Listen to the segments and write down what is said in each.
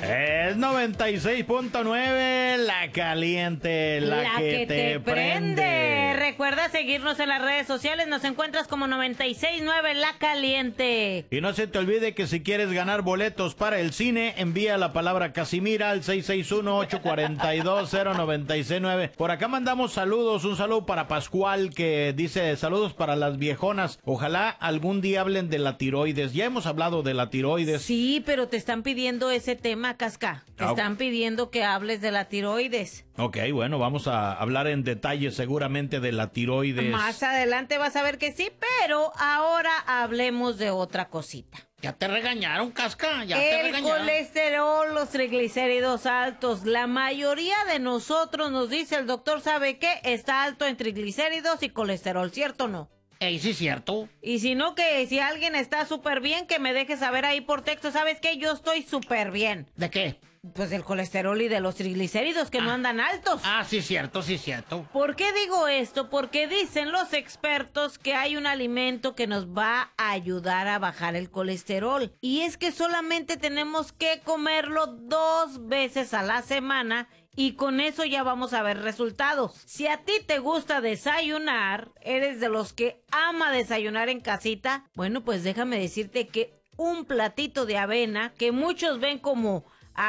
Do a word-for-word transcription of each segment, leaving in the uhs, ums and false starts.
Es noventa y seis punto nueve, la caliente, la, la que, que te, te prende. prende. Recuerda seguirnos en las redes sociales, nos encuentras como noventa y seis punto nueve La Caliente. Y no se te olvide que si quieres ganar boletos para el cine, envía la palabra Casimira al seis seis uno, ocho cuatro dos, cero nueve seis nueve. Por acá mandamos saludos, un saludo para Pascual que dice saludos para las viejonas. Ojalá algún día hablen de la tiroides. Ya hemos hablado de la tiroides. Sí, pero te están pidiendo ese tema, Casca. Te Ah, están pidiendo que hables de la tiroides. Ok, bueno, vamos a hablar en detalle seguramente de la tiroides. Más adelante vas a ver que sí, pero ahora hablemos de otra cosita. Ya te regañaron, Casca, ya El te regañaron. colesterol, los triglicéridos altos. La mayoría de nosotros, nos dice el doctor, ¿sabe qué? Está alto en triglicéridos y colesterol, ¿cierto o no? Ey, sí es cierto. Y si no, que si alguien está súper bien, que me deje saber ahí por texto. ¿Sabes qué? Yo estoy súper bien. ¿De qué? Pues del colesterol y de los triglicéridos que ah. no andan altos. Ah, sí es cierto, sí es cierto. ¿Por qué digo esto? Porque dicen los expertos que hay un alimento que nos va a ayudar a bajar el colesterol. Y es que solamente tenemos que comerlo dos veces a la semana. Y con eso ya vamos a ver resultados. Si a ti te gusta desayunar, eres de los que ama desayunar en casita, bueno, pues déjame decirte que un platito de avena, que muchos ven como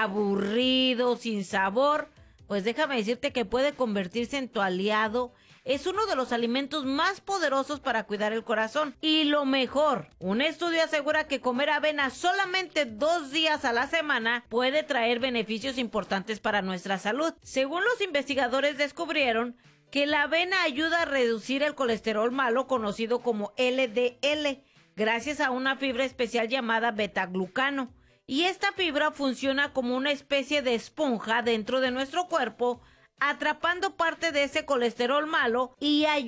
aburrido, sin sabor, pues déjame decirte que puede convertirse en tu aliado. Es uno de los alimentos más poderosos para cuidar el corazón. Y lo mejor, un estudio asegura que comer avena solamente dos días a la semana puede traer beneficios importantes para nuestra salud. Según los investigadores descubrieron que la avena ayuda a reducir el colesterol malo conocido como L D L, gracias a una fibra especial llamada betaglucano. Y esta fibra funciona como una especie de esponja dentro de nuestro cuerpo, atrapando parte de ese colesterol malo y ayudando